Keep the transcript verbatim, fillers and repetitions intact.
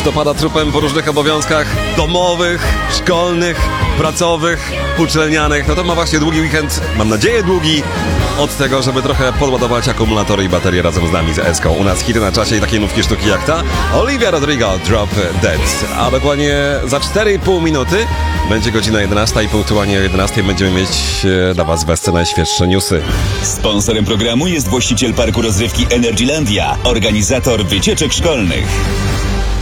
kto pada trupem po różnych obowiązkach domowych, szkolnych, pracowych, uczelnianych, no to ma właśnie długi weekend, mam nadzieję długi, od tego, żeby trochę podładować akumulatory i baterie razem z nami z Eską. U nas hity na czasie i takie nówki sztuki jak ta. Olivia Rodrigo, Drop Dead. A dokładnie za cztery i pół minuty będzie godzina jedenasta i punktualnie o jedenastej będziemy mieć e, dla Was w Esce najświeższe newsy. Sponsorem programu jest właściciel parku rozrywki Energylandia, organizator wycieczek szkolnych.